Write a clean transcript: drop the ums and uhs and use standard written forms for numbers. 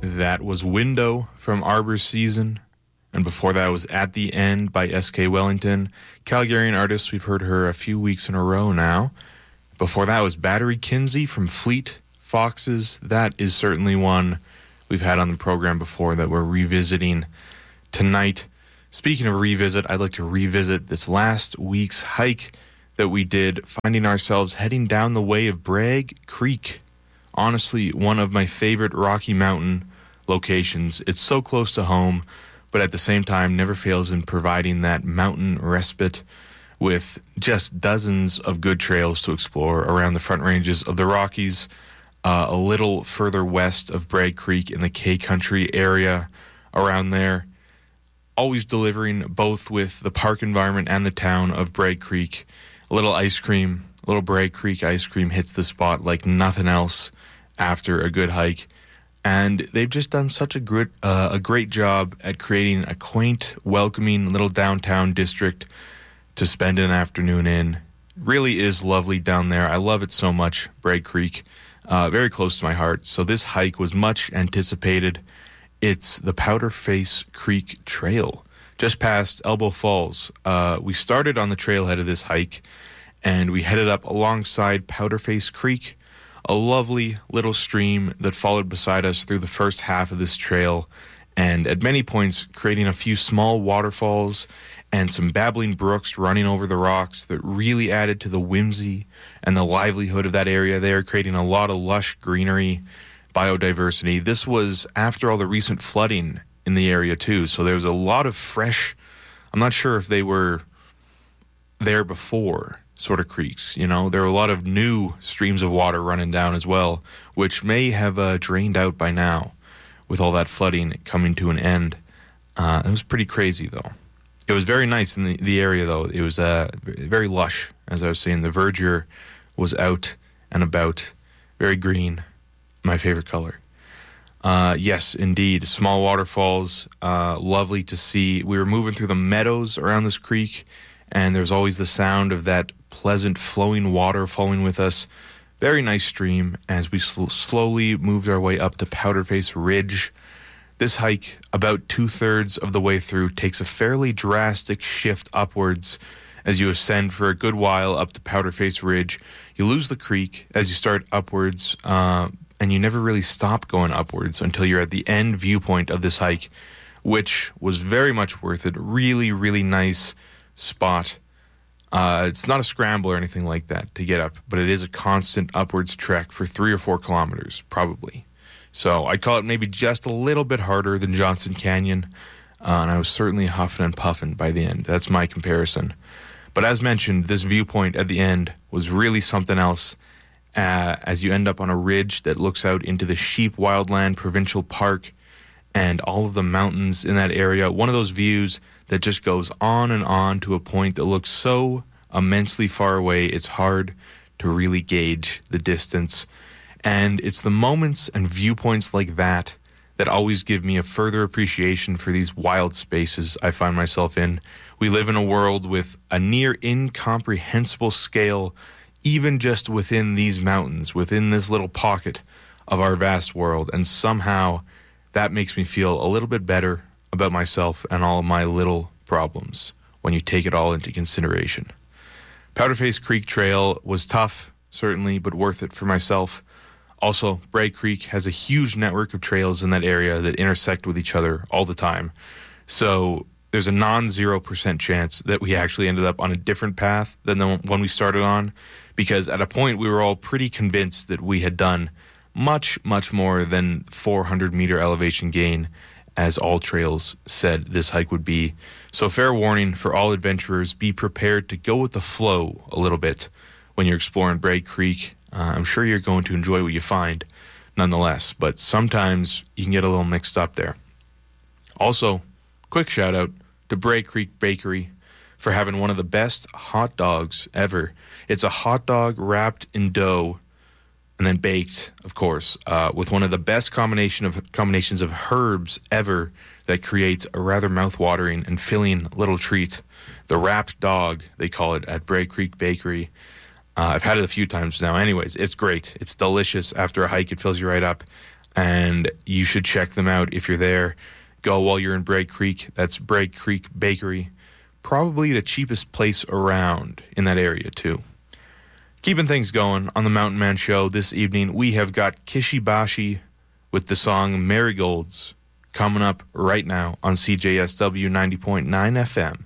That was Window from Arbor Season. And before that was At the End by S.K. Wellington. Calgarian artist, we've heard her a few weeks in a row now. Before that was Battery Kinsey from Fleet Foxes. That is certainly one we've had on the program before that we're revisiting tonight. Speaking of revisit, I'd like to revisit this last week's hike that we did, finding ourselves heading down the way of Bragg Creek. Honestly, one of my favorite Rocky Mountain locations. It's so close to home, but at the same time never fails in providing that mountain respite with just dozens of good trails to explore around the Front Ranges of the Rockies, a little further west of Bragg Creek in the K-Country area around there. Always delivering both with the park environment and the town of Bragg Creek. A little ice cream, a little Bragg Creek ice cream hits the spot like nothing else after a good hike. And they've just done such a great job at creating a quaint, welcoming little downtown district to spend an afternoon in. Really is lovely down there. I love it so much, Bragg Creek. Very close to my heart. So this hike was much anticipated. It's the Powder Face Creek Trail, just past Elbow Falls. We started on the trailhead of this hike, and we headed up alongside Powder Face Creek, a lovely little stream that followed beside us through the first half of this trail, and at many points creating a few small waterfalls and some babbling brooks running over the rocks that really added to the whimsy and the livelihood of that area there, creating a lot of lush greenery, biodiversity. This was after all the recent flooding in the area too, so there was a lot of fresh, I'm not sure if they were there before, sort of creeks, you know. There were a lot of new streams of water running down as well, which may have drained out by now with all that flooding coming to an end. It was pretty crazy, though. It was very nice in the area, though. It was very lush, as I was saying. The verdure was out and about, very green, my favorite color. Yes, indeed, small waterfalls, lovely to see. We were moving through the meadows around this creek, and there's always the sound of that pleasant flowing water following with us. Very nice stream as we slowly moved our way up to Powder Face Ridge. This hike, about 2/3 of the way through, takes a fairly drastic shift upwards as you ascend for a good while up to Powder Face Ridge. You lose the creek as you start upwards, and you never really stop going upwards until you're at the end viewpoint of this hike, which was very much worth it. Really, really nice spot. It's not a scramble or anything like that to get up, but it is a constant upwards trek for 3 or 4 kilometers, probably. So I'd call it maybe just a little bit harder than Johnson Canyon, and I was certainly huffing and puffing by the end. That's my comparison. But as mentioned, this viewpoint at the end was really something else, as you end up on a ridge that looks out into the Sheep Wildland Provincial Park and all of the mountains in that area. One of those views that just goes on and on to a point that looks so immensely far away, it's hard to really gauge the distance. And it's the moments and viewpoints like that that always give me a further appreciation for these wild spaces I find myself in. We live in a world with a near incomprehensible scale, even just within these mountains, within this little pocket of our vast world, and somehow that makes me feel a little bit better about myself and all of my little problems when you take it all into consideration. Powder Face Creek Trail was tough, certainly, but worth it for myself. Also, Bragg Creek has a huge network of trails in that area that intersect with each other all the time. So there's a non-0% chance that we actually ended up on a different path than the one we started on, because at a point we were all pretty convinced that we had done much, much more than 400-meter elevation gain, as all trails said this hike would be. So fair warning for all adventurers, be prepared to go with the flow a little bit when you're exploring Bragg Creek. I'm sure you're going to enjoy what you find nonetheless, but sometimes you can get a little mixed up there. Also, quick shout out to Bragg Creek Bakery for having one of the best hot dogs ever. It's a hot dog wrapped in dough and then baked, of course, with one of the best combinations of herbs ever that creates a rather mouth-watering and filling little treat. The wrapped dog, they call it at Bragg Creek Bakery. I've had it a few times now. Anyways, it's great. It's delicious. After a hike, it fills you right up. and you should check them out if you're there. Go while you're in Bragg Creek. That's Bragg Creek Bakery. Probably the cheapest place around in that area, too. Keeping things going on the Mountain Man Show this evening, we have got Kishibashi with the song Marigolds coming up right now on CJSW 90.9 FM.